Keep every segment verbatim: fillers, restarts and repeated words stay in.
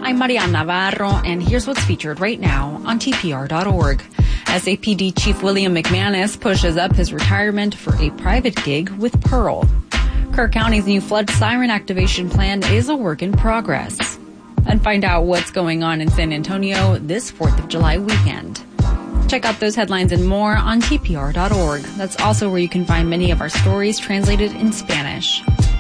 I'm Mariana Navarro, and here's what's featured right now on T P R dot org. S A P D Chief William McManus pushes up his retirement for a private gig with Pearl. Kerr County's new flood siren activation plan is a work in progress. And find out what's going on in San Antonio this fourth of July weekend. Check out those headlines and more on T P R dot org. That's also where you can find many of our stories translated in Spanish.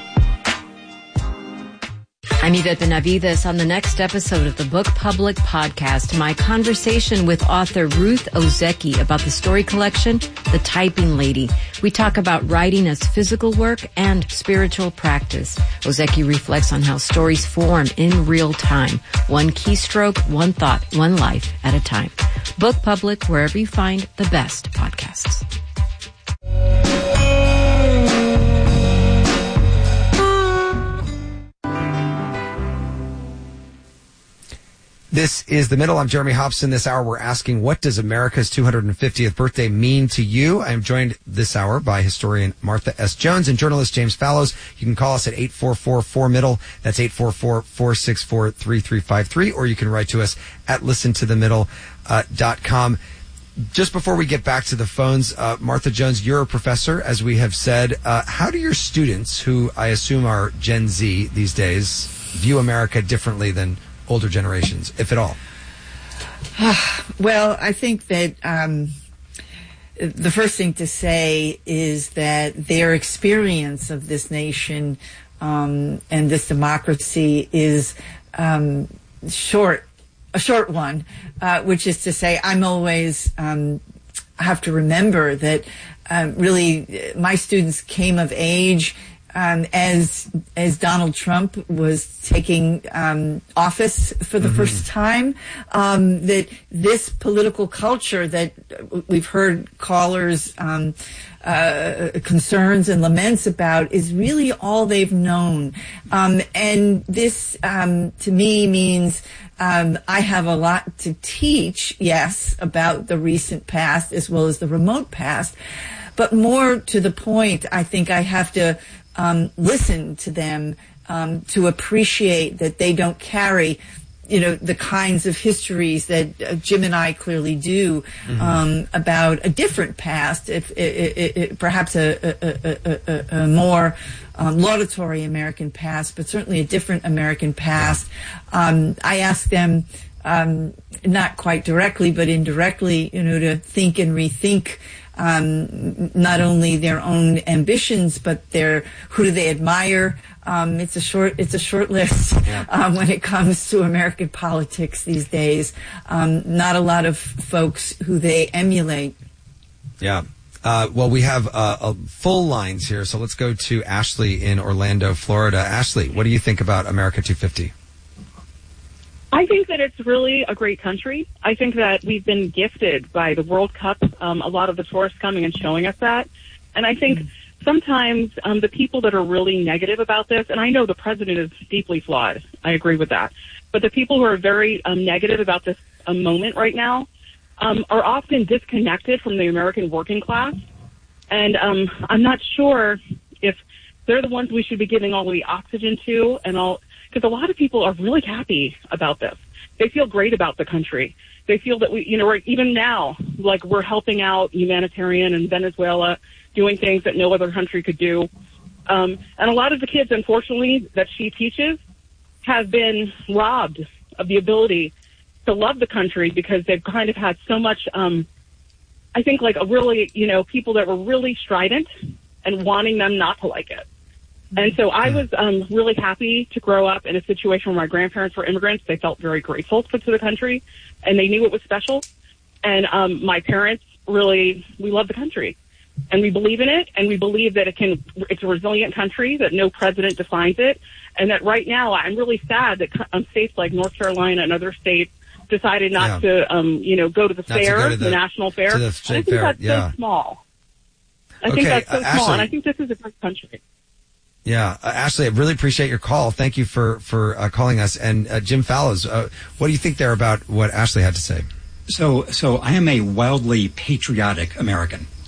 I'm Yvette Benavides. On the next episode of the Book Public podcast, my conversation with author Ruth Ozeki about the story collection, The Typing Lady. We talk about writing as physical work and spiritual practice. Ozeki reflects on how stories form in real time. One keystroke, one thought, one life at a time. Book Public, wherever you find the best podcasts. This is The Middle. I'm Jeremy Hobson. This hour we're asking, what does America's two hundred fiftieth birthday mean to you? I am joined this hour by historian Martha S. Jones and journalist James Fallows. You can call us at eight four four, four middle. That's eight four four, four six four, three three five three. Or you can write to us at listen to the middle dot com. Just before we get back to the phones, uh, Martha Jones, you're a professor, as we have said. Uh, how do your students, who I assume are Gen Z these days, view America differently than older generations, if at all? Well, I think that um, the first thing to say is that their experience of this nation um, and this democracy is um, short, a short one, uh, which is to say I'm always um, have to remember that um, really my students came of age Um, as as Donald Trump was taking um, office for the mm-hmm. first time, um, that this political culture that we've heard callers' um, uh, concerns and laments about is really all they've known. Um, and this, um, to me, means um, I have a lot to teach, yes, about the recent past as well as the remote past. But more to the point, I think I have to Um, listen to them, um, to appreciate that they don't carry, you know, the kinds of histories that uh, Jim and I clearly do, mm-hmm. um, about a different past, if it, it, it, perhaps a, a, a, a, a more um, laudatory American past, but certainly a different American past. Um, I ask them, um, not quite directly, but indirectly, you know, to think and rethink Um, not only their own ambitions, but their who do they admire. Um, it's a short it's a short list yeah. um, when it comes to American politics these days. Um, not a lot of folks who they emulate. Yeah. Uh, well, we have uh, uh, full lines here, so let's go to Ashley in Orlando, Florida. Ashley, what do you think about America two fifty? I think that it's really a great country. I think that we've been gifted by the World Cup, um, a lot of the tourists coming and showing us that. And I think sometimes um, the people that are really negative about this, and I know the president is deeply flawed. I agree with that. But the people who are very um, negative about this um, moment right now um, are often disconnected from the American working class. And um, I'm not sure if they're the ones we should be giving all the oxygen to and all. Because a lot of people are really happy about this. They feel great about the country. They feel that we, you know, we're, even now, like we're helping out humanitarian in Venezuela, doing things that no other country could do. Um, and a lot of the kids, unfortunately, that she teaches have been robbed of the ability to love the country because they've kind of had so much, um, I think, like a really, you know, people that were really strident and wanting them not to like it. And so I was um, really happy to grow up in a situation where my grandparents were immigrants. They felt very grateful to the country, and they knew it was special. And um, my parents really, we love the country, and we believe in it, and we believe that it can. It's a resilient country, that no president defines it, and that right now I'm really sad that um, states like North Carolina and other states decided not yeah. to, um, you know, go to the not fair, to to the, the national fair. To the I think fair. that's yeah. so small. I okay. think that's so uh, small, Ashley, and I think this is a great country. Yeah, uh, Ashley, I really appreciate your call. Thank you for for uh, calling us. And uh, Jim Fallows, uh, what do you think there about what Ashley had to say? So, so I am a wildly patriotic American.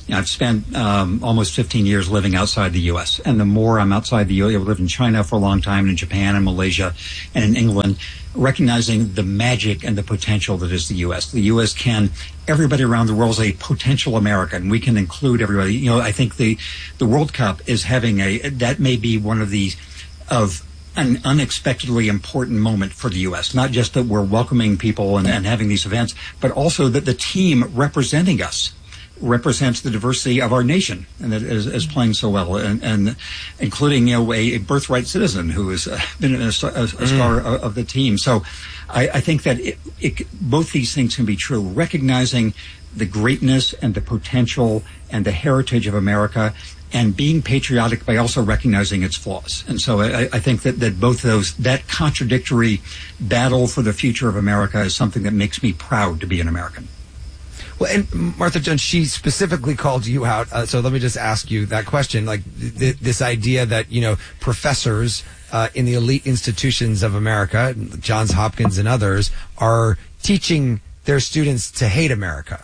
you know, I've spent um, almost fifteen years living outside the U S, and the more I'm outside the U S, I've lived in China for a long time, and in Japan and Malaysia and in England, recognizing the magic and the potential that is the U S. The U S can, everybody around the world is a potential American. We can include everybody. You know, I think the, the World Cup is having a, that may be one of the, of an unexpectedly important moment for the U S. Not just that we're welcoming people and, and having these events, but also that the team representing us represents the diversity of our nation, and that is, is playing so well, and, and including, you know, a, a birthright citizen who has uh, been a, a, a star mm. of, of the team. So I, I think that it, it, both these things can be true. Recognizing the greatness and the potential and the heritage of America, and being patriotic by also recognizing its flaws. And so I, I think that, that both those, that contradictory battle for the future of America is something that makes me proud to be an American. Well, and Martha Jones, she specifically called you out. Uh, so let me just ask you that question. Like th- this idea that, you know, professors uh, in the elite institutions of America, Johns Hopkins and others, are teaching their students to hate America.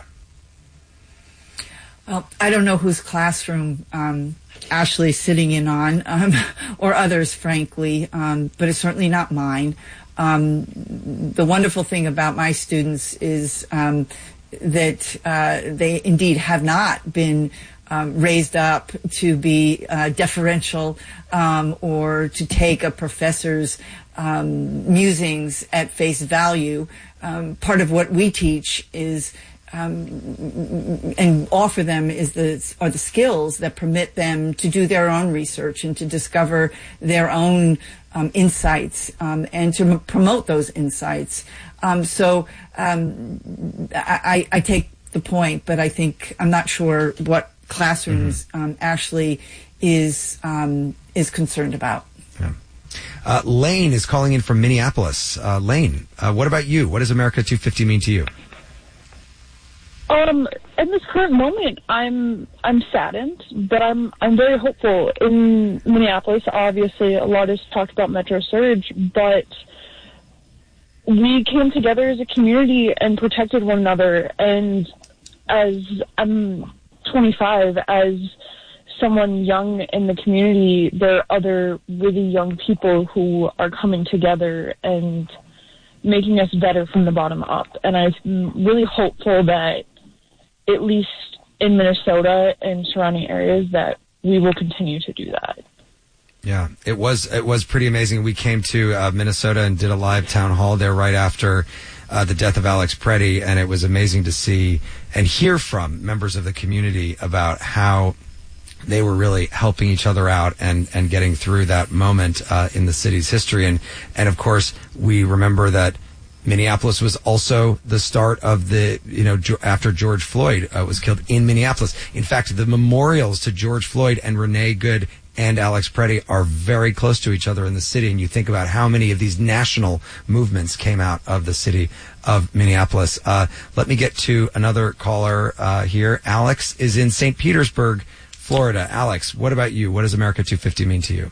Well, I don't know whose classroom um, Ashley's sitting in on, um, or others, frankly, um, but it's certainly not mine. Um, the wonderful thing about my students is um, that uh, they indeed have not been um, raised up to be uh, deferential um, or to take a professor's um, musings at face value. Um, part of what we teach is um, and offer them is the are the skills that permit them to do their own research and to discover their own um, insights um, and to m- promote those insights. Um, so um, I, I take the point, but I think I'm not sure what classrooms mm-hmm. um, Ashley is um, is concerned about. Yeah. Uh, Lane is calling in from Minneapolis. Uh, Lane, uh, what about you? What does America two fifty mean to you? Um, in this current moment, I'm I'm saddened, but I'm I'm very hopeful. In Minneapolis, obviously, a lot is talked about Metro Surge, but we came together as a community and protected one another. And as I'm twenty-five, as someone young in the community, there are other really young people who are coming together and making us better from the bottom up. And I'm really hopeful that, at least in Minnesota and surrounding areas, that we will continue to do that. Yeah, it was it was pretty amazing. We came to uh, Minnesota and did a live town hall there right after uh, the death of Alex Preddy, and it was amazing to see and hear from members of the community about how they were really helping each other out and, and getting through that moment uh, in the city's history. And, and of course, we remember that Minneapolis was also the start of the, you know, after George Floyd uh, was killed in Minneapolis. In fact, the memorials to George Floyd and Renee Good and Alex Preddy are very close to each other in the city. And you think about how many of these national movements came out of the city of Minneapolis. Uh, let me get to another caller uh, here. Alex is in Saint Petersburg, Florida. Alex, what about you? What does America two fifty mean to you?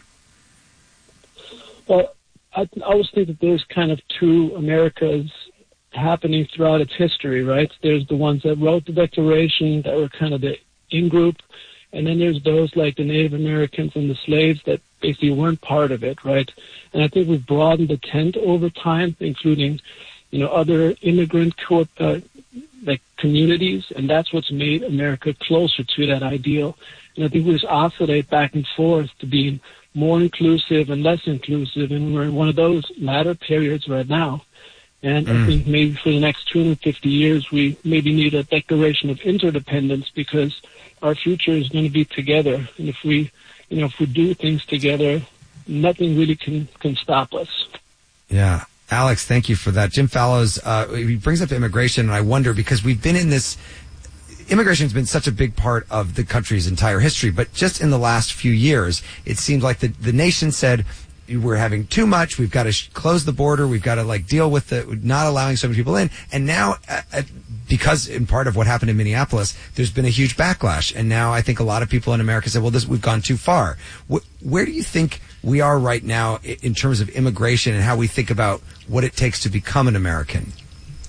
Well, I always think that there's kind of two Americas happening throughout its history, right? There's the ones that wrote the Declaration that were kind of the in-group, and then there's those like the Native Americans and the slaves that basically weren't part of it, right? And I think we've broadened the tent over time, including, you know, other immigrant co- uh, like communities, and that's what's made America closer to that ideal. And I think we just oscillate back and forth to being more inclusive and less inclusive, and we're in one of those latter periods right now. And mm. I think maybe for the next two hundred fifty years, we maybe need a declaration of interdependence, because our future is going to be together. And if we, you know, if we do things together, nothing really can, can stop us. Yeah. Alex, thank you for that. Jim Fallows, uh, he brings up immigration, and I wonder, because we've been in this, immigration has been such a big part of the country's entire history, but just in the last few years, it seemed like the, the nation said, we're having too much, we've got to sh- close the border, we've got to like deal with the not allowing so many people in. And now, uh, because in part of what happened in Minneapolis, there's been a huge backlash. And now I think a lot of people in America say, well, this, we've gone too far. Wh- where do you think we are right now in terms of immigration and how we think about what it takes to become an American?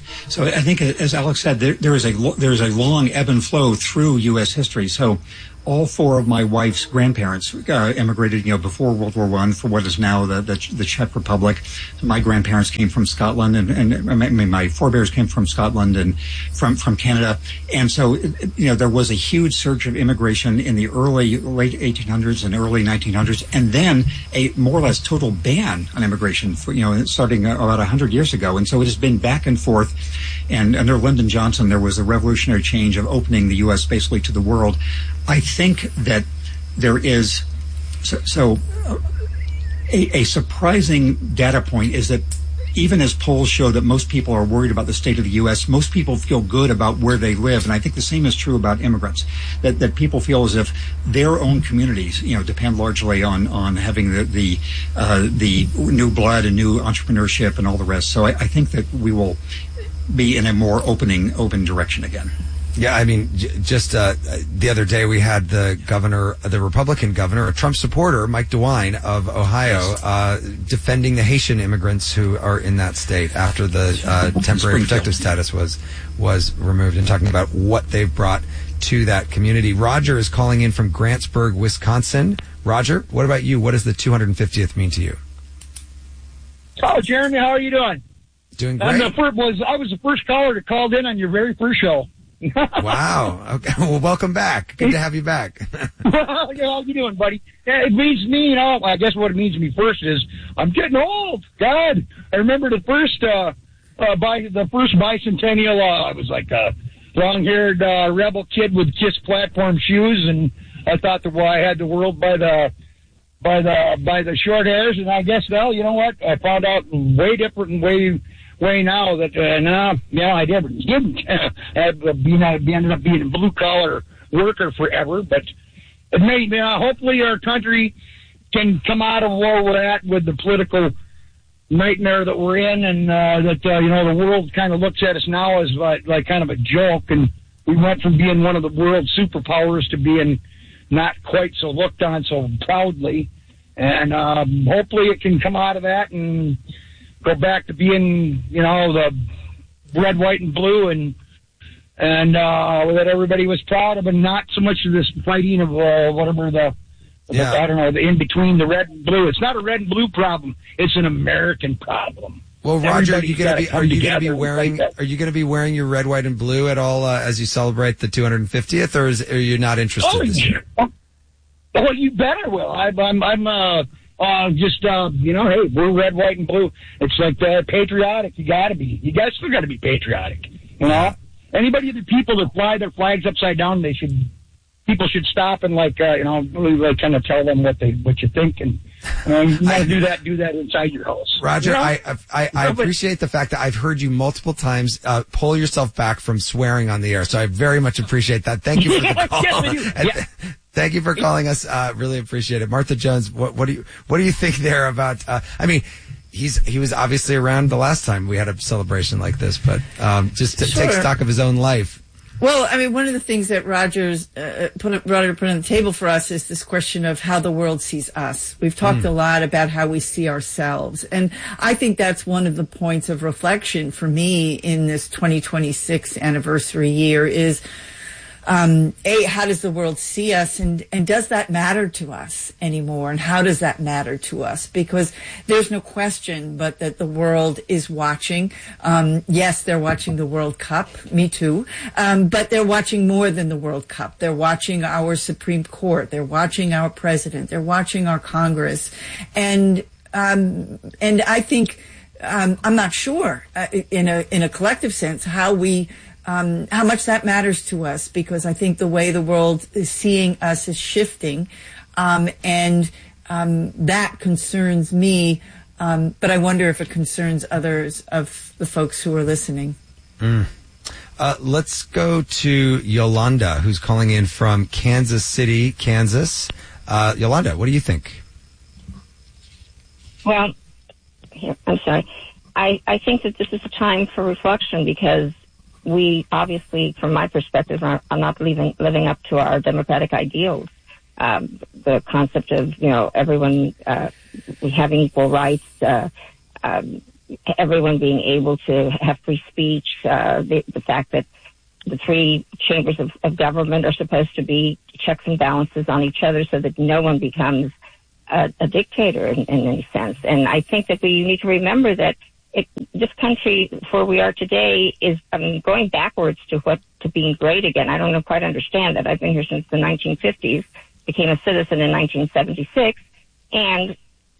So I think, as Alex said, there, there is a there is a long ebb and flow through U S history. So all four of my wife's grandparents uh, immigrated, you know, before World War One for what is now the, the the Czech Republic. So my grandparents came from Scotland, and, and I mean, my forebears came from Scotland and from from Canada. And so, you know, there was a huge surge of immigration in the early late eighteen hundreds and early nineteen hundreds, and then a more or less total ban on immigration, for, you know, starting about a hundred years ago. And so it has been back and forth. And under Lyndon Johnson, there was a revolutionary change of opening the U S basically to the world. I think that there is so, so uh, a, a surprising data point is that even as polls show that most people are worried about the state of the U S, most people feel good about where they live, and I think the same is true about immigrants. That that people feel as if their own communities, you know, depend largely on on having the the uh, the new blood and new entrepreneurship and all the rest. So I, I think that we will be in a more opening open direction again. Yeah, I mean, j- just uh, the other day we had the governor, the Republican governor, a Trump supporter, Mike DeWine of Ohio, uh, defending the Haitian immigrants who are in that state after the uh, temporary protective status was was removed, and talking about what they've brought to that community. Roger is calling in from Grantsburg, Wisconsin. Roger, what about you? What does the two hundred fiftieth mean to you? Oh, Jeremy, how are you doing? Doing great. I'm the first, was, I was the first caller that called in on your very first show. Wow. Okay. Well, welcome back. Good to have you back. How you doing, buddy? It means to me, you know, I guess what it means to me first is I'm getting old. God, I remember the first, uh, uh, by the first bicentennial, uh, I was like a long-haired, uh, rebel kid with KISS platform shoes, and I thought that, well, I had the world by the, by the, by the short hairs, and I guess, well, you know what? I found out way different and way, way now that, uh, no, yeah, I didn't, didn't, uh, be, be ended up being a blue collar worker forever, but it may, uh, hopefully our country can come out of where we're at with the political nightmare that we're in, and, uh, that, uh, you know, the world kind of looks at us now as like, like kind of a joke, and we went from being one of the world superpowers to being not quite so looked on so proudly, and, um, hopefully it can come out of that and go back to being, you know, the red, white, and blue, and and uh, that everybody was proud of, and not so much of this fighting of uh, whatever the, yeah. the, I don't know, the in between the red and blue. It's not a red and blue problem. It's an American problem. Well, Roger, are you going to be are you going to be together wearing like are you going to be wearing your red, white, and blue at all uh, as you celebrate the two hundred fiftieth, or is, are you not interested Oh, this year? well, you better will. I, I'm I'm uh. Uh, just, uh, you know, hey, we're red, white, and blue. It's like, uh, patriotic. You gotta be. You guys still gotta be patriotic. You know? Anybody, the people that fly their flags upside down, they should, people should stop and, like, uh, you know, really, like, kind of tell them what they, what you think. And, you know, you want to do that, do that inside your house. Roger, you know? I, I, I appreciate the fact that I've heard you multiple times, uh, pull yourself back from swearing on the air. So I very much appreciate that. Thank you for the call. Yes, And yeah. Thank you for calling us. Uh, really appreciate it. Martha Jones, what, what do you, what do you think there about, uh, I mean, he's, he was obviously around the last time we had a celebration like this, but, um, just to Sure. take stock of his own life. Well, I mean, one of the things that Rogers uh, put, Roger put on the table for us is this question of how the world sees us. We've talked Mm. a lot about how we see ourselves. And I think that's one of the points of reflection for me in this twenty twenty-six anniversary year is, Um, A, how does the world see us, and, and does that matter to us anymore? And how does that matter to us? Because there's no question but that the world is watching. Um, yes, they're watching the World Cup. Me too. Um, but they're watching more than the World Cup. They're watching our Supreme Court. They're watching our president. They're watching our Congress. And, um, and I think, um, I'm not sure, uh, in a, in a collective sense, how we, Um, how much that matters to us, because I think the way the world is seeing us is shifting, um, and um, that concerns me. Um, but I wonder if it concerns others of the folks who are listening. Mm. Uh, let's go to Yolanda, who's calling in from Kansas City, Kansas. Uh, Yolanda, what do you think? Well, here, I'm sorry. I, I think that this is a time for reflection, because we obviously, from my perspective, are, are not living, living up to our democratic ideals. Um, the concept of, you know, everyone uh, having equal rights, uh, um, everyone being able to have free speech, uh, the, the fact that the three chambers of, of government are supposed to be checks and balances on each other so that no one becomes a, a dictator in, in any sense. And I think that we need to remember that it, this country, where we are today, is I mean, going backwards to what to being great again. I don't know, quite understand that. I've been here since the nineteen fifties, became a citizen in nineteen seventy-six, and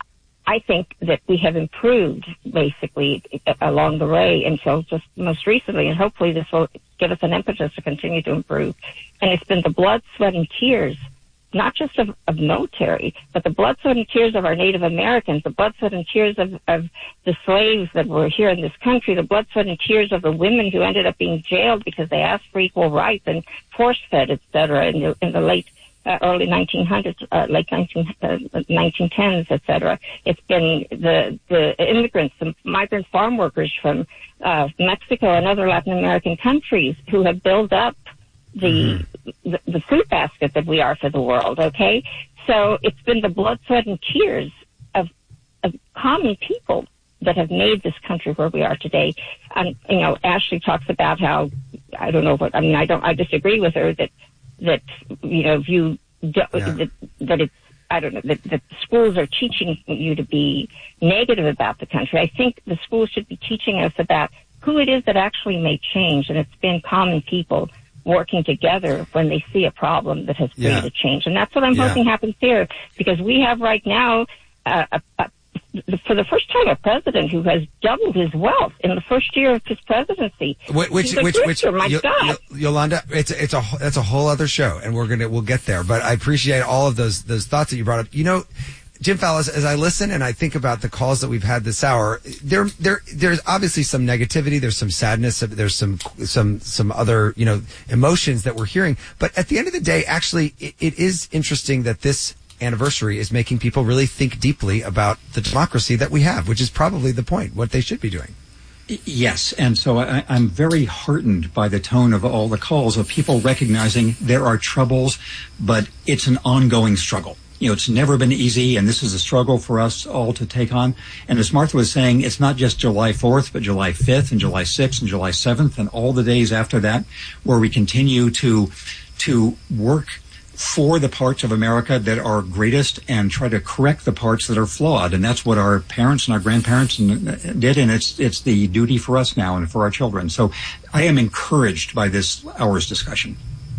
I think that we have improved basically along the way until just most recently, and hopefully this will give us an impetus to continue to improve. And it's been the blood, sweat, and tears, not just of, of military, but the blood, sweat, and tears of our Native Americans, the blood, sweat, and tears of, of the slaves that were here in this country, the blood, sweat, and tears of the women who ended up being jailed because they asked for equal rights and force-fed, et cetera, in the, in the late Uh, early nineteen hundreds, uh, late nineteen, uh, nineteen tens, et cetera. It's been the, the immigrants, the migrant farm workers from uh, Mexico and other Latin American countries who have built up the, mm-hmm. the the food basket that we are for the world, okay? So it's been the blood, sweat, and tears of, of common people that have made this country where we are today. And, you know, Ashley talks about how, I don't know what, I mean, I don't, I disagree with her that that, you know, if you, do, yeah. that, that it's, I don't know, that, that schools are teaching you to be negative about the country. I think the schools should be teaching us about who it is that actually made change, and it's been common people working together when they see a problem that has created yeah. change. And that's what I'm yeah. hoping happens here, because we have right now, uh, a, a, for the first time, a president who has doubled his wealth in the first year of his presidency. Which, which, which, which my y- God. y- Yolanda, it's it's a that's a whole other show, and we're gonna we'll get there. But I appreciate all of those those thoughts that you brought up. You know, Jim Fallows, as I listen and I think about the calls that we've had this hour, there there there's obviously some negativity, there's some sadness, there's some some some other you know emotions that we're hearing. But at the end of the day, actually, it, it is interesting that this anniversary is making people really think deeply about the democracy that we have, which is probably the point, what they should be doing. Yes, and so I, I'm very heartened by the tone of all the calls of people recognizing there are troubles, but it's an ongoing struggle. You know, it's never been easy, and this is a struggle for us all to take on. And as Martha was saying, it's not just July fourth, but July fifth and July sixth and July seventh and all the days after that, where we continue to to work for the parts of America that are greatest and try to correct the parts that are flawed. And that's what our parents and our grandparents did, and it's it's the duty for us now and for our children. So I am encouraged by this hour's discussion.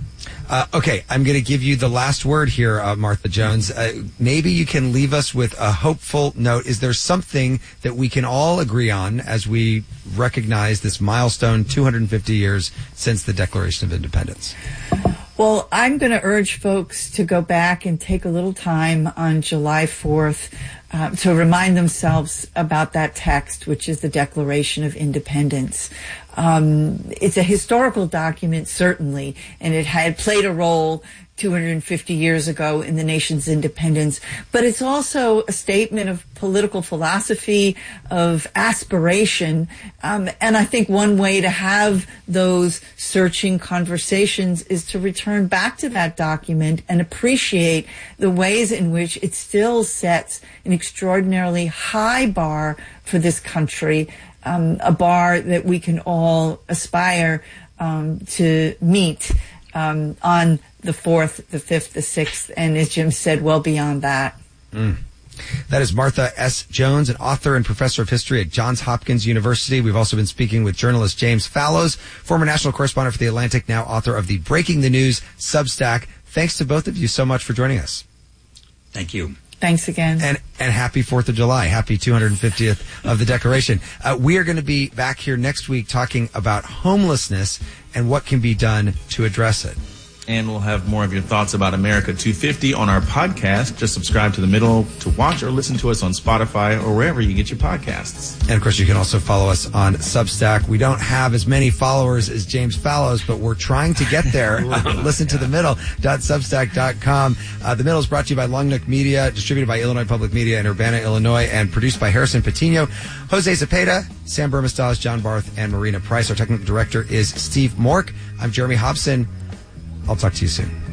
Uh, okay, I'm going to give you the last word here, uh, Martha Jones. Uh, maybe you can leave us with a hopeful note. Is there something that we can all agree on as we recognize this milestone, two hundred fifty years since the Declaration of Independence? Well, I'm going to urge folks to go back and take a little time on July fourth uh, to remind themselves about that text, which is the Declaration of Independence. Um, it's a historical document, certainly, and it had played a role two hundred fifty years ago in the nation's independence, but it's also a statement of political philosophy, of aspiration, um, and I think one way to have those searching conversations is to return back to that document and appreciate the ways in which it still sets an extraordinarily high bar for this country, um, a bar that we can all aspire um, to meet um, on the fourth, the fifth, the sixth, and as Jim said, well beyond that. Mm. That is Martha S. Jones, an author and professor of history at Johns Hopkins University. We've also been speaking with journalist James Fallows, former national correspondent for The Atlantic, now author of the Breaking the News Substack. Thanks to both of you so much for joining us. Thank you. Thanks again. And and happy fourth of July. Happy two hundred fiftieth of the Declaration. Uh, we are going to be back here next week talking about homelessness and what can be done to address it. And we'll have more of your thoughts about America two fifty on our podcast. Just subscribe to The Middle to watch or listen to us on Spotify or wherever you get your podcasts. And, of course, you can also follow us on Substack. We don't have as many followers as James Fallows, but we're trying to get there. Listen to the middle dot substack dot com. Uh, the Middle is brought to you by Long Neck Media, distributed by Illinois Public Media in Urbana, Illinois, and produced by Harrison Patino, Jose Zepeda, Sam Burmistaz, John Barth, and Marina Price. Our technical director is Steve Mork. I'm Jeremy Hobson. I'll talk to you soon.